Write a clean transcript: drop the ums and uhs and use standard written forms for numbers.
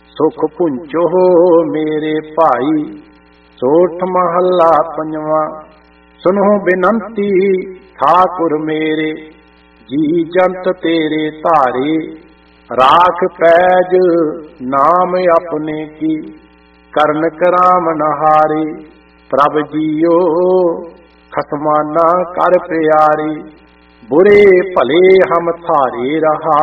ਸੁਖ ਪੁੰਚੋ ਮੇਰੇ ਭਾਈ। ਸੋਠ ਮਹੱਲਾ ਪੰਜਵਾਂ। ਸੁਨੋ ਬੇਨੰਤੀ ਠਾਕੁਰ ਮੇਰੇ, ਜੀ ਜੰਤ ਤੇਰੇ ਧਾਰੇ। ਰਾਖ ਪੈਜ ਨਾਮ ਆਪਣੇ ਕੀ, ਕਰਨ ਕਰਾਮ ਨਹਾਰੇ। ਪ੍ਰਭ ਜੀਓ ਖਸਮਾਨਾ ਕਰ ਪਿਆਰੇ, ਬੁਰੇ ਭਲੇ ਹਮ ਥਾਰੇ ਰਹਾ।